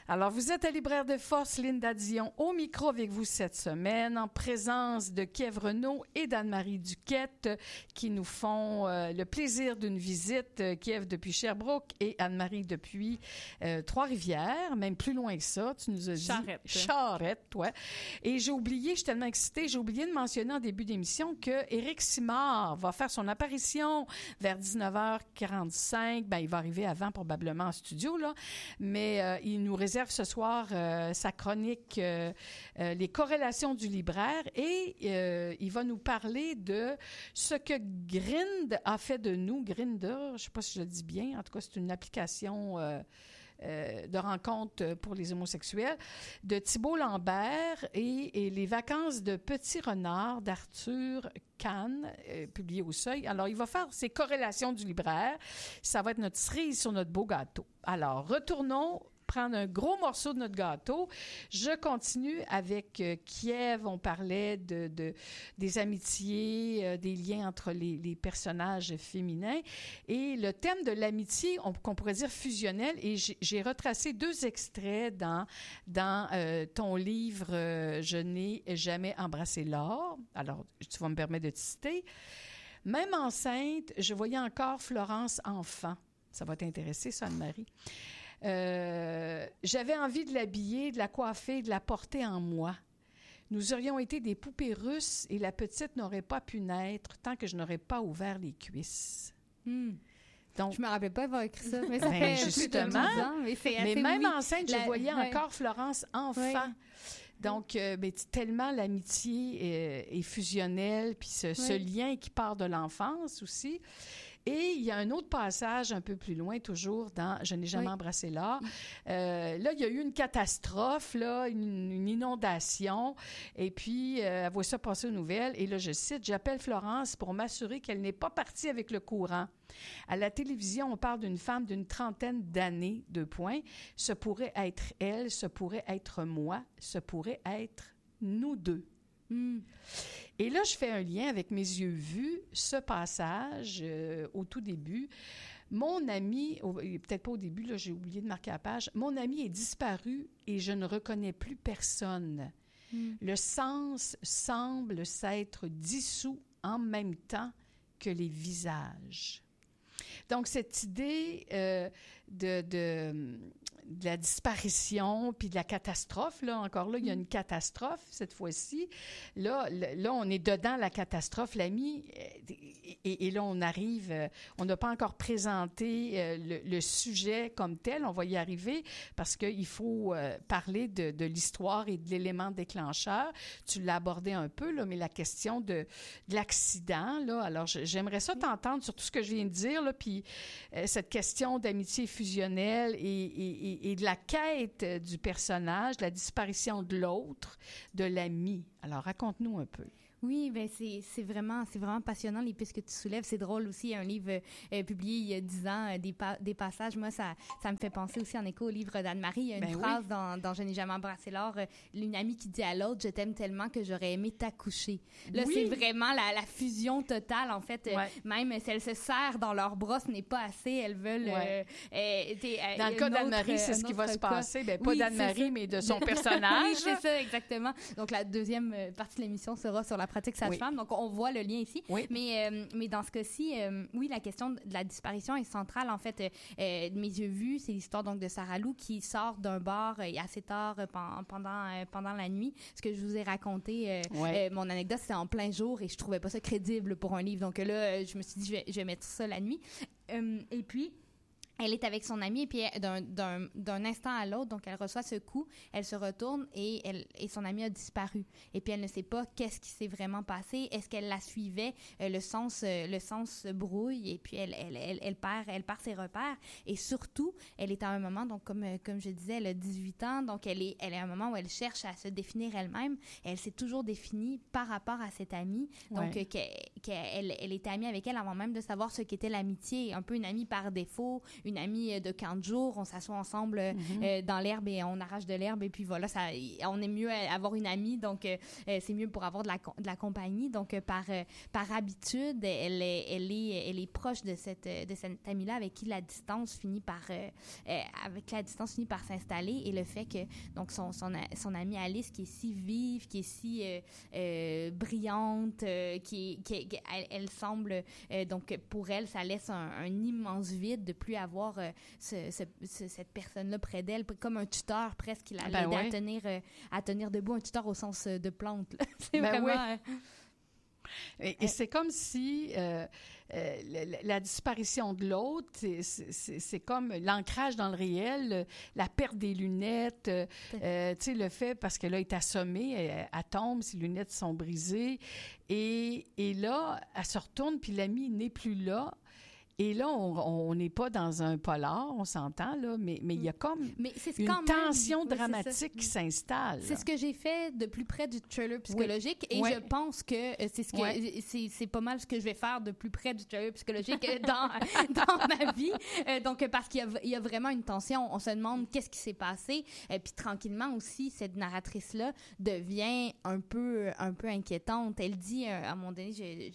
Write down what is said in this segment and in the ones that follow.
Alors, vous êtes à Libraire de Force, Linda Dion, au micro avec vous cette semaine, en présence de Kiev Renaud et d'Anne-Marie Duquette, qui nous font le plaisir d'une visite. Kiev depuis Sherbrooke et Anne-Marie depuis Trois-Rivières, même plus loin que ça. Tu nous as dit... Charette, ouais. Et j'ai oublié, je suis tellement excitée, j'ai oublié de mentionner en début d'émission que Éric Simard va faire son apparition vers 19h45. Ben, il va arriver avant, probablement, en studio, là. Mais il nous réserve ce soir sa chronique Les corrélations du libraire et il va nous parler de ce que Grind a fait de nous. Grindr, je ne sais pas si je le dis bien, en tout cas c'est une application de rencontre pour les homosexuels, de Thibault Lambert et Les vacances de Petit Renard d'Arthur Kahn, publié au Seuil. Alors, il va faire ses corrélations du libraire. Ça va être notre cerise sur notre beau gâteau. Alors, retournons prendre un gros morceau de notre gâteau. Je continue avec Kiev. On parlait des amitiés, des liens entre les personnages féminins. Et le thème de l'amitié, qu'on pourrait dire fusionnel, et j'ai retracé 2 extraits dans ton livre « Je n'ai jamais embrassé l'or ». Alors, tu vas me permettre de te citer. « Même enceinte, je voyais encore Florence enfant ». Ça va t'intéresser, ça, Anne-Marie. J'avais envie de l'habiller, de la coiffer, de la porter en moi. Nous aurions été des poupées russes et la petite n'aurait pas pu naître tant que je n'aurais pas ouvert les cuisses. Donc, je me rappelle pas avoir écrit ça, mais ça fait justement, plus de 10 ans, mais même enceinte, je voyais encore Florence enfant. Ouais. Donc, tellement l'amitié est fusionnelle, puis ce lien qui part de l'enfance aussi. Et il y a un autre passage un peu plus loin, toujours dans « Je n'ai jamais embrassé l'or ». Là, il y a eu une catastrophe, là, une inondation, et puis elle voit ça passer aux nouvelles. Et là, je cite, « J'appelle Florence pour m'assurer qu'elle n'est pas partie avec le courant. À la télévision, on parle d'une femme d'une 30aine d'années, 2 points. Ce pourrait être elle, ce pourrait être moi, ce pourrait être nous deux. » Et là, je fais un lien avec mes yeux vus, ce passage au tout début. Mon ami, peut-être pas au début, là, j'ai oublié de marquer la page, mon ami est disparu et je ne reconnais plus personne. Le sens semble s'être dissous en même temps que les visages. Donc, cette idée de la disparition puis de la catastrophe, là, encore là, il y a une catastrophe cette fois-ci. Là, on est dedans la catastrophe, l'ami, et là, on arrive, on n'a pas encore présenté le sujet comme tel, on va y arriver parce qu'il faut parler de l'histoire et de l'élément déclencheur. Tu l'as abordé un peu, là, mais la question de l'accident, là, alors j'aimerais ça t'entendre sur tout ce que je viens de dire, là, puis cette question d'amitié fusionnelle et de la quête du personnage, de la disparition de l'autre, de l'ami. Alors, raconte-nous un peu. Oui, ben c'est vraiment passionnant les pistes que tu soulèves. C'est drôle aussi, il y a un livre publié il y a 10 ans, des passages. Moi, ça me fait penser aussi en écho au livre d'Anne-Marie. Il y a une phrase dans Je n'ai jamais embrassé l'or, une amie qui dit à l'autre, je t'aime tellement que j'aurais aimé t'accoucher. Là, c'est vraiment la fusion totale, en fait. Même si elles se serrent dans leurs bras, ce n'est pas assez. Elles veulent... dans le cas d'Anne-Marie, c'est ce qui va se passer. Ben, pas d'Anne-Marie, mais de son personnage. Oui, c'est ça, exactement. Donc, la deuxième partie de l'émission sera sur la pratique sage-femme. Donc, on voit le lien ici. Oui. Mais dans ce cas-ci, oui, la question de la disparition est centrale. En fait, Mes yeux vus, c'est l'histoire donc de Sarah Lou qui sort d'un bar assez tard pendant la nuit. Ce que je vous ai raconté, mon anecdote, c'était en plein jour et je trouvais pas ça crédible pour un livre. Donc là, je me suis dit, je vais mettre ça la nuit. Et puis... Elle est avec son amie et puis d'un instant à l'autre, donc elle reçoit ce coup, elle se retourne et son amie a disparu. Et puis elle ne sait pas qu'est-ce qui s'est vraiment passé. Est-ce qu'elle la suivait? Le sens se brouille et puis elle perd ses repères. Et surtout, elle est à un moment, donc comme je disais, elle a 18 ans, donc elle est à un moment où elle cherche à se définir elle-même. Elle s'est toujours définie par rapport à cette amie, donc qu'elle était amie avec elle avant même de savoir ce qu'était l'amitié, un peu une amie par défaut, une amie de camp de jour, on s'assoit ensemble dans l'herbe et on arrache de l'herbe et puis voilà, on est mieux à avoir une amie, donc c'est mieux pour avoir de la compagnie. Donc par habitude, elle est proche de cette amie-là avec qui la distance finit par s'installer, et le fait que donc son amie Alice, qui est si vive, qui est si brillante, elle semble donc pour elle, ça laisse un immense vide de plus avoir cette personne-là près d'elle, comme un tuteur presque, qui l'a aidé à tenir debout, un tuteur au sens de plante. Là. C'est vraiment... Et c'est comme si la disparition de l'autre, c'est comme l'ancrage dans le réel, la perte des lunettes, tu sais, le fait, parce que là, elle est assommée, elle tombe, ses lunettes sont brisées, et là, elle se retourne, puis l'ami n'est plus là. Et là, on n'est pas dans un polar, on s'entend, là, mais il y a comme une tension dramatique qui s'installe. C'est ce que j'ai fait de plus près du thriller psychologique, et je pense que c'est pas mal ce que je vais faire de plus près du thriller psychologique dans ma vie. Donc, parce qu'il y a vraiment une tension, on se demande qu'est-ce qui s'est passé, puis tranquillement aussi, cette narratrice-là devient un peu inquiétante. Elle dit, à un moment donné,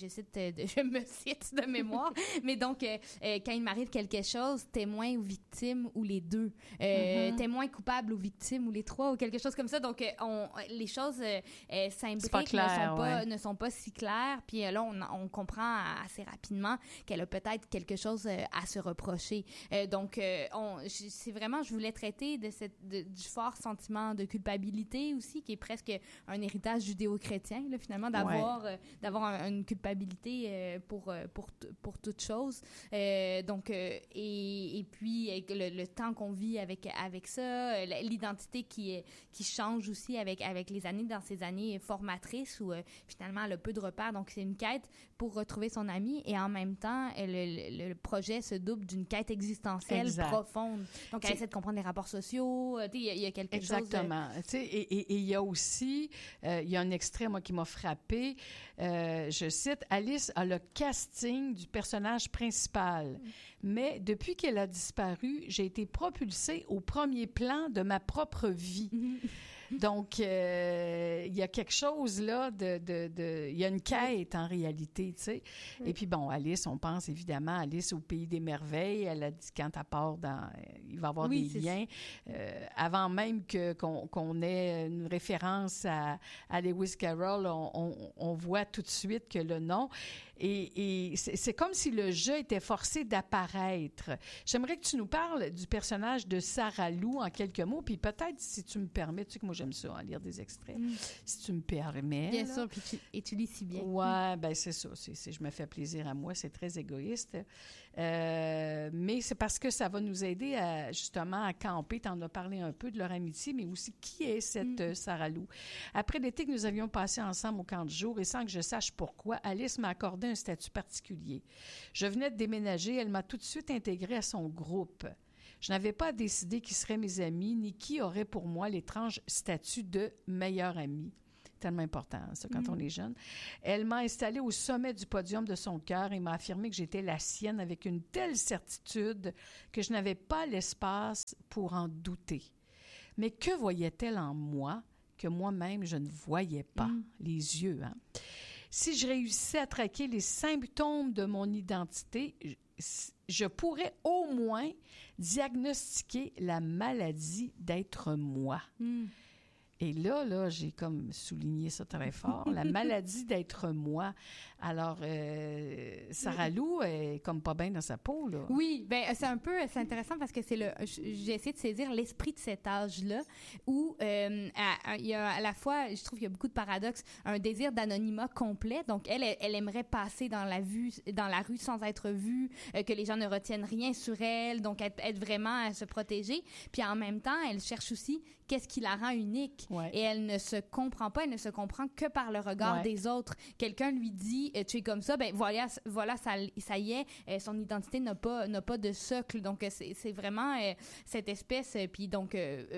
je me cite de mémoire, mais donc, quand il m'arrive quelque chose, témoin ou victime ou les deux, témoin, coupable ou victime ou les trois, ou quelque chose comme ça. Donc les choses s'imbriquent, ne sont pas si claires, puis là on comprend assez rapidement qu'elle a peut-être quelque chose à se reprocher. Donc c'est vraiment, je voulais traiter du fort sentiment de culpabilité aussi, qui est presque un héritage judéo-chrétien, là, finalement, d'avoir une culpabilité pour toute chose. Donc, et puis le temps qu'on vit avec ça, l'identité qui change aussi avec les années, dans ces années formatrices où finalement elle a peu de repères. Donc c'est une quête pour retrouver son ami, et en même temps le projet se double d'une quête existentielle profonde. Donc elle essaie de comprendre les rapports sociaux. Il y a quelque chose. Exactement. Et il y a aussi, il y a un extrait moi qui m'a frappé. Je cite: Alice a le casting du personnage principal. Mais depuis qu'elle a disparu, j'ai été propulsée au premier plan de ma propre vie. Donc, il y a quelque chose là il y a une quête en réalité, tu sais. Et puis bon, Alice, on pense évidemment à Alice au pays des merveilles. Elle a dit quand elle part il va y avoir des liens. Avant même qu'on ait une référence à Lewis Carroll, on voit tout de suite que le nom. Et c'est comme si le jeu était forcé d'apparaître. J'aimerais que tu nous parles du personnage de Sarah Lou en quelques mots, puis peut-être, si tu me permets, tu sais que moi j'aime ça, lire des extraits, si tu me permets. Bien sûr, puis tu lis si bien. Ouais, ben c'est ça, je me fais plaisir à moi, c'est très égoïste. Mais c'est parce que ça va nous aider justement à camper. Tu en as parlé un peu de leur amitié, mais aussi qui est cette Sarah Lou. Après l'été que nous avions passé ensemble au camp de jour, et sans que je sache pourquoi, Alice m'a accordé un statut particulier. Je venais de déménager, elle m'a tout de suite intégrée à son groupe. Je n'avais pas à décider qui seraient mes amis, ni qui aurait pour moi l'étrange statut de meilleure amie. Tellement important, ça, quand on est jeune. Elle m'a installée au sommet du podium de son cœur et m'a affirmé que j'étais la sienne avec une telle certitude que je n'avais pas l'espace pour en douter. Mais que voyait-elle en moi que moi-même je ne voyais pas? Les yeux, hein? Si je réussissais à traquer les symptômes de mon identité, je pourrais au moins diagnostiquer la maladie d'être moi. Et là, j'ai comme souligné ça très fort, la maladie d'être moi. Alors, Sarah Lou est comme pas bien dans sa peau, là. Oui, bien, c'est intéressant parce que j'ai essayé de saisir l'esprit de cet âge-là où il y a à la fois, je trouve qu'il y a beaucoup de paradoxes, un désir d'anonymat complet. Donc, elle aimerait passer dans la rue sans être vue, que les gens ne retiennent rien sur elle, donc être vraiment à se protéger. Puis en même temps, elle cherche aussi qu'est-ce qui la rend unique. Ouais. Et elle ne se comprend pas, elle ne se comprend que par le regard des autres. Quelqu'un lui dit tu es comme ça, ben voilà ça y est, son identité n'a pas de socle. Donc c'est vraiment cette espèce puis donc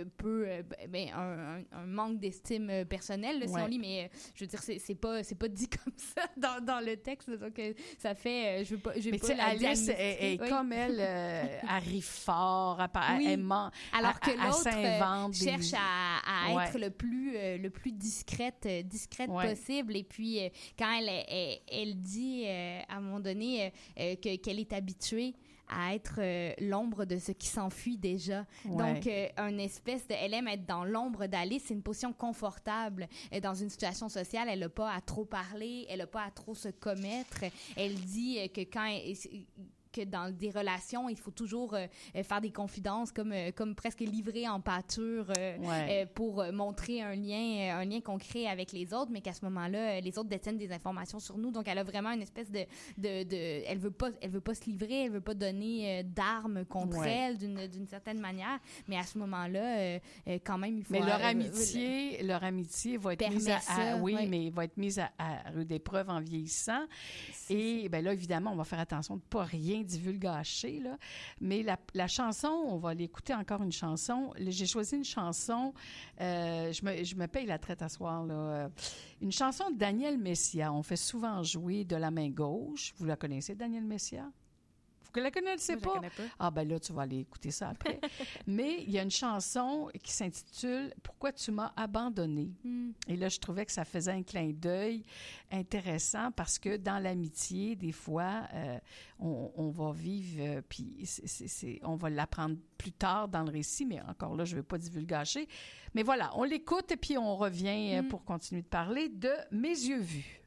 un manque d'estime personnelle là, si on lit, mais je veux dire c'est pas dit comme ça dans le texte, donc ça fait je veux pas Alice est comme elle arrive fort, elle ment, alors que l'autre cherche à être ouais. le plus discrète possible. Et puis quand elle dit à un moment donné qu'elle est habituée à être l'ombre de ce qui s'enfuit déjà. Ouais. Donc, elle aime être dans l'ombre d'Alice. C'est une position confortable. Dans une situation sociale, elle n'a pas à trop parler, elle n'a pas à trop se commettre. Elle dit que dans des relations, il faut toujours faire des confidences comme presque livrer en pâture pour montrer un lien concret avec les autres, mais qu'à ce moment-là, les autres détiennent des informations sur nous. Donc, elle a vraiment une espèce elle veut pas se livrer, elle veut pas donner d'armes contre elle d'une certaine manière, mais à ce moment-là, quand même, il faut... Mais leur amitié va être mise mais va être mise à rude épreuve en vieillissant. Et ben là, évidemment, on va faire attention de ne pas rien divulgacher, là. Mais la chanson, on va aller écouter encore une chanson. J'ai choisi une chanson, je me paye la traite à soir, là. Une chanson de Daniel Messia. On fait souvent jouer De la main gauche. Vous la connaissez, Daniel Messia? Vous la connaissez pas? Je la connais pas. Ah, ben là, tu vas aller écouter ça après. Mais il y a une chanson qui s'intitule « Pourquoi tu m'as abandonné ». Et là, je trouvais que ça faisait un clin d'œil intéressant parce que dans l'amitié, des fois, on va vivre, puis on va l'apprendre plus tard dans le récit, mais encore là, je ne veux pas divulgacher. Mais voilà, on l'écoute et puis on revient pour continuer de parler de Mes yeux vus.